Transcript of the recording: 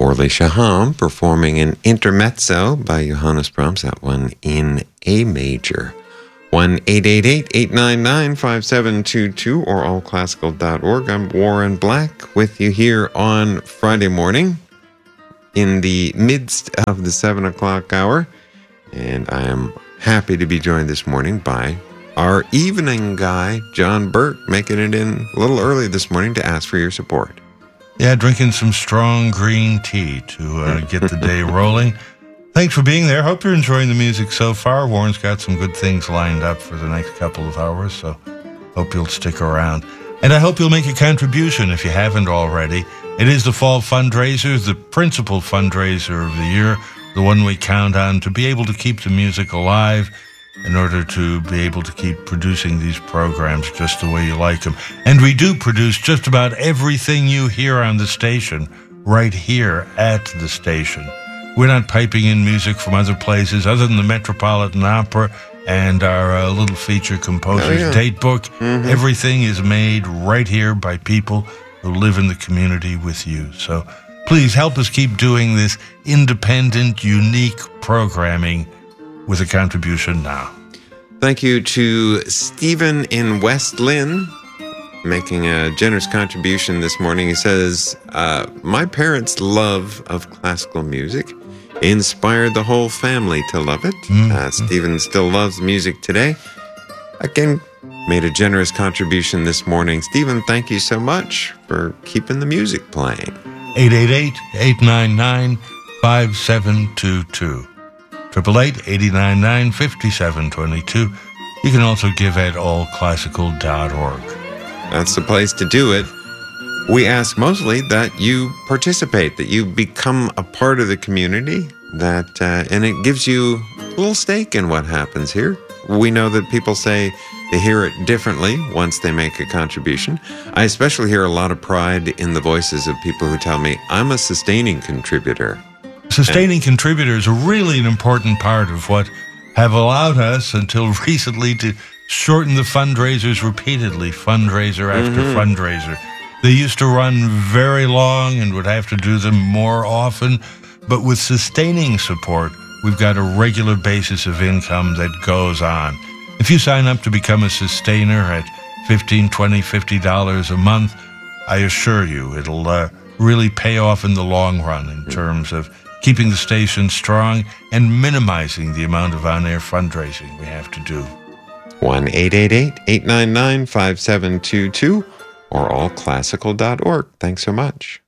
Orly Shaham performing an intermezzo by Johannes Brahms, that one in A major. 1-888-899-5722 or allclassical.org. I'm Warren Black with you here on Friday morning in the midst of the 7 o'clock hour. And I am happy to be joined this morning by our evening guy, John Burke, making it in a little early this morning to ask for your support. Yeah, drinking some strong green tea to get the day rolling. Thanks for being there. Hope you're enjoying the music so far. Warren's got some good things lined up for the next couple of hours, so hope you'll stick around. And I hope you'll make a contribution if you haven't already. It is the fall fundraiser, the principal fundraiser of the year, the one we count on to be able to keep the music alive in order to be able to keep producing these programs just the way you like them. And we do produce just about everything you hear on the station right here at the station. We're not piping in music from other places other than the Metropolitan Opera and our little feature composer's date book. Mm-hmm. Everything is made right here by people who live in the community with you. So please help us keep doing this independent, unique programming with a contribution now. Thank you to Stephen in West Lynn, making a generous contribution this morning. He says, my parents' love of classical music inspired the whole family to love it. Stephen still loves music today. Again, made a generous contribution this morning. Stephen, thank you so much for keeping the music playing. 888-899-5722. 888-899-5722. You can also give at allclassical.org. That's the place to do it. We ask mostly that you participate, that you become a part of the community, and it gives you a little stake in what happens here. We know that people say they hear it differently once they make a contribution. I especially hear a lot of pride in the voices of people who tell me, I'm a sustaining contributor. Sustaining contributors are really an important part of what have allowed us until recently to shorten the fundraisers repeatedly, fundraiser after fundraiser. They used to run very long and would have to do them more often, but with sustaining support, we've got a regular basis of income that goes on. If you sign up to become a sustainer at $15, $20, $50 a month, I assure you it'll really pay off in the long run in terms of keeping the station strong and minimizing the amount of on-air fundraising we have to do. 1-888-899-5722 or allclassical.org. Thanks so much.